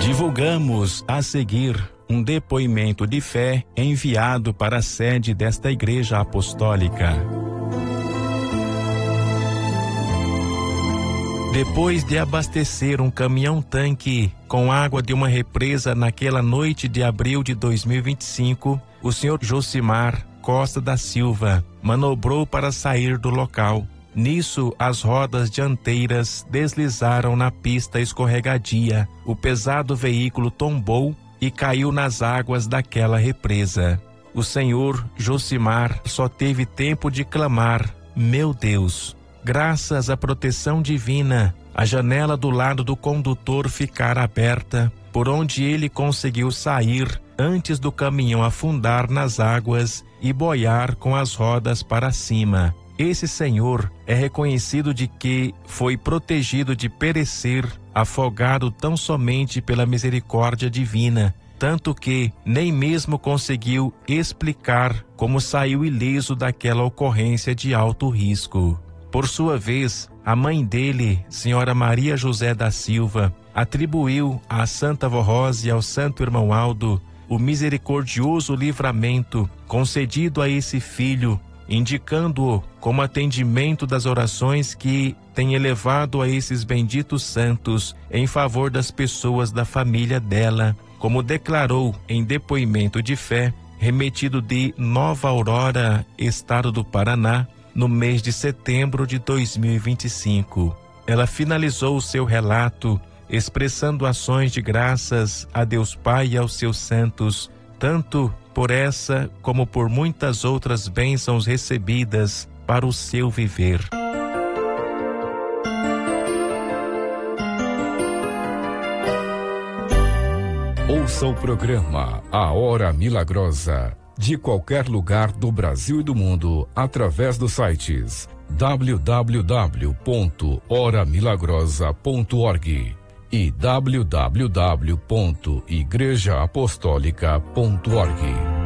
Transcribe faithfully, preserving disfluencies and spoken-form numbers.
Divulgamos a seguir um depoimento de fé enviado para a sede desta Igreja Apostólica. Depois de abastecer um caminhão-tanque com água de uma represa naquela noite de abril de dois mil e vinte e cinco, o senhor Josimar Costa da Silva manobrou para sair do local. Nisso, as rodas dianteiras deslizaram na pista escorregadia. O pesado veículo tombou e caiu nas águas daquela represa. O senhor Josimar só teve tempo de clamar: meu Deus! Graças à proteção divina, a janela do lado do condutor ficara aberta, por onde ele conseguiu sair antes do caminhão afundar nas águas e boiar com as rodas para cima. Esse senhor é reconhecido de que foi protegido de perecer, afogado tão somente pela misericórdia divina, tanto que nem mesmo conseguiu explicar como saiu ileso daquela ocorrência de alto risco. Por sua vez, a mãe dele, senhora Maria José da Silva, atribuiu à Santa Vó Rosa e ao Santo Irmão Aldo o misericordioso livramento concedido a esse filho, indicando-o como atendimento das orações que tem elevado a esses benditos santos em favor das pessoas da família dela, como declarou em depoimento de fé, remetido de Nova Aurora, estado do Paraná, no mês de setembro de dois mil e vinte e cinco. Ela finalizou o seu relato expressando ações de graças a Deus Pai e aos seus santos, tanto por essa como por muitas outras bênçãos recebidas para o seu viver. Ouça o programa A Hora Milagrosa de qualquer lugar do Brasil e do mundo através dos sites w w w ponto hora milagrosa ponto org e w w w ponto igreja apostólica ponto org.